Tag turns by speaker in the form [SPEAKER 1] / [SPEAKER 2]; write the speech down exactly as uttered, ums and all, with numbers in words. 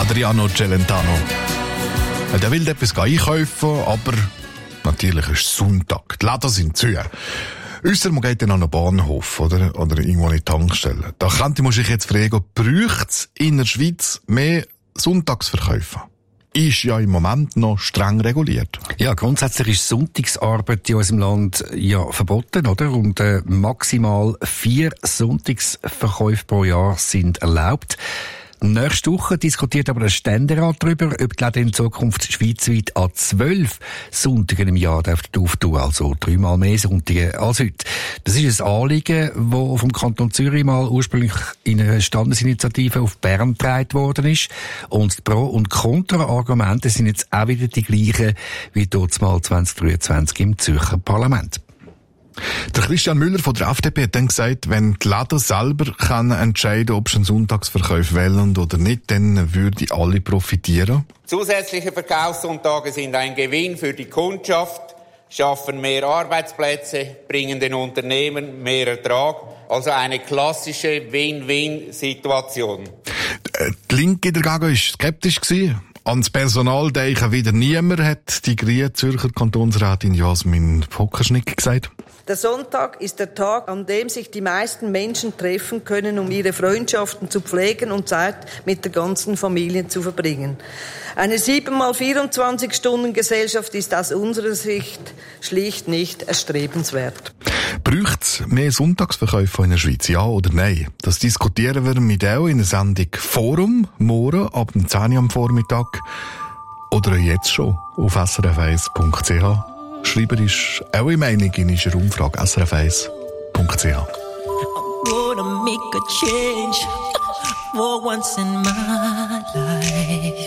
[SPEAKER 1] Adriano Celentano. Der will etwas einkaufen, aber natürlich ist es Sonntag. Die Läden sind zu. Ausser man geht dann an einen Bahnhof oder, oder irgendwo in die Tankstelle. Da könnte man sich jetzt fragen, braucht es in der Schweiz mehr Sonntagsverkäufe? Ist ja im Moment noch streng reguliert.
[SPEAKER 2] Ja, grundsätzlich ist Sonntagsarbeit in unserem Land ja verboten, oder? Und äh, maximal vier Sonntagsverkäufe pro Jahr sind erlaubt. Nächste Woche diskutiert aber der Ständerat darüber, ob die Läden in Zukunft schweizweit an zwölf Sonntagen im Jahr auftun, also dreimal mehr Sonntage als heute. Das ist ein Anliegen, das vom Kanton Zürich mal ursprünglich in einer Standesinitiative auf Bern getragen worden ist. Und die Pro- und Kontra-Argumente sind jetzt auch wieder die gleichen wie dort mal zwanzig dreiundzwanzig im Zürcher Parlament.
[SPEAKER 1] Der Christian Müller von der F D P hat dann gesagt, wenn die Läden selber können entscheiden, ob sie einen Sonntagsverkauf wählen oder nicht, dann würden alle profitieren.
[SPEAKER 3] Zusätzliche Verkaufssonntage sind ein Gewinn für die Kundschaft, schaffen mehr Arbeitsplätze, bringen den Unternehmen mehr Ertrag. Also eine klassische Win-Win-Situation.
[SPEAKER 1] Die Linke dagegen war skeptisch gewesen. Ans Personal denken wieder niemand, hat die Grüne Zürcher Kantonsrätin Jasmin Pockerschnick gesagt.
[SPEAKER 4] Der Sonntag ist der Tag, an dem sich die meisten Menschen treffen können, um ihre Freundschaften zu pflegen und Zeit mit der ganzen Familie zu verbringen. Eine sieben mal vierundzwanzig Stunden Gesellschaft ist aus unserer Sicht schlicht nicht erstrebenswert.
[SPEAKER 1] Braucht es mehr Sonntagsverkäufe in der Schweiz, ja oder nein? Das diskutieren wir mit euch in der Sendung Forum, morgen ab dem zehn Uhr am Vormittag. Oder jetzt schon auf s r f eins punkt c h. Schreiber ist eure Meinung in unserer Umfrage s r f eins punkt c h.
[SPEAKER 5] I'm gonna make a change for once in my